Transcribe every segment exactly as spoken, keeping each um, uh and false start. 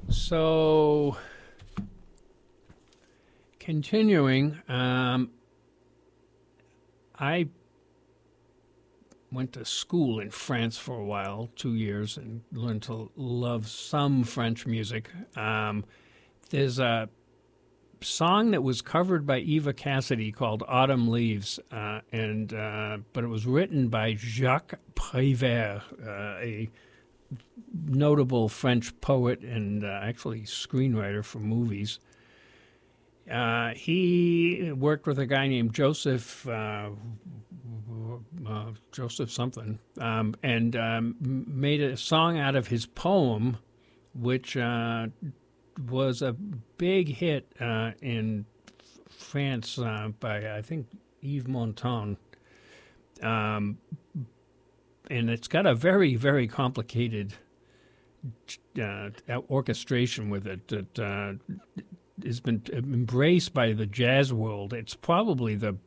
So, continuing, um, I went to school in France for a while, two years, and learned to love some French music. Um, there's a song that was covered by Eva Cassidy called "Autumn Leaves," uh, and uh, but it was written by Jacques Prévert, uh, a notable French poet and uh, actually screenwriter for movies. Uh, he worked with a guy named Joseph uh, uh, Joseph something, um, and um, made a song out of his poem, which uh, was a big hit uh, in France uh, by, I think, Yves Montand. Um, and it's got a very, very complicated uh, orchestration with it that uh, has been embraced by the jazz world. It's probably the,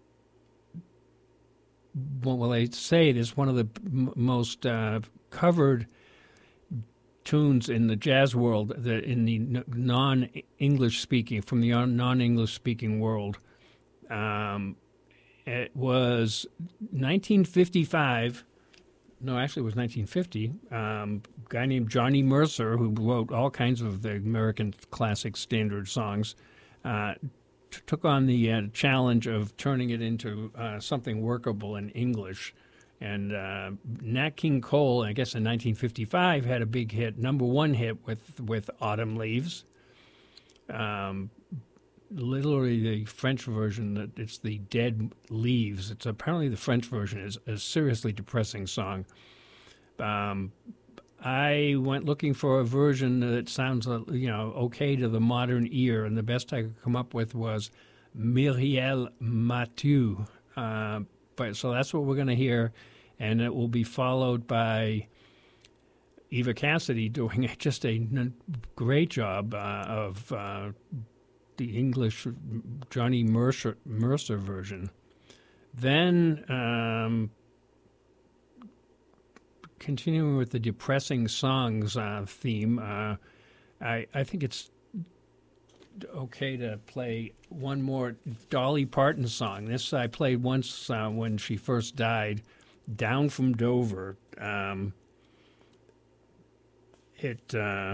well, they say it is one of the m- most uh, covered tunes in the jazz world, the, in the n- non-English speaking, from the non-English speaking world. Um, it was nineteen fifty-five. No, actually, it was nineteen fifty. Um, a guy named Johnny Mercer, who wrote all kinds of the American classic standard songs, uh, t- took on the uh, challenge of turning it into uh, something workable in English. And uh, Nat King Cole, I guess in nineteen fifty-five, had a big hit, number one hit with, with Autumn Leaves. Um, literally the French version, that it's the Dead Leaves. It's apparently the French version is a seriously depressing song. Um, I went looking for a version that sounds, you know, okay to the modern ear, and the best I could come up with was Myriel Mathieu. Uh, but so that's what we're going to hear, and it will be followed by Eva Cassidy doing just a great job uh, of uh, the English Johnny Mercer, Mercer version. Then, um, continuing with the depressing songs uh, theme, uh, I, I think it's okay to play one more Dolly Parton song. This I played once uh, when she first died, Down from Dover. Um, it... Uh,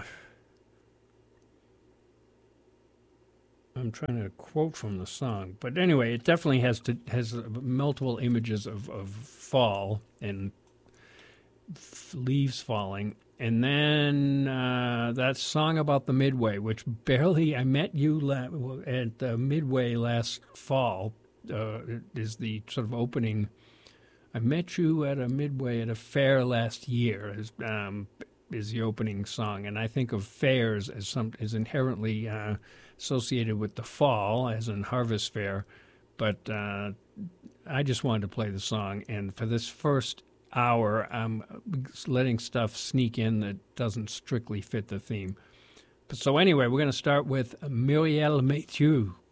I'm trying to quote from the song, but anyway, it definitely has to has multiple images of, of fall and f- leaves falling, and then uh, that song about the Midway, which barely I met you la- at the Midway last fall, uh, is the sort of opening. I met you at a Midway at a fair last year. Is um, is the opening song, and I think of fairs as some as inherently uh, associated with the fall, as in Harvest Fair. But uh, I just wanted to play the song, and for this first hour, I'm letting stuff sneak in that doesn't strictly fit the theme. But so anyway, we're going to start with Myriel Mathieu.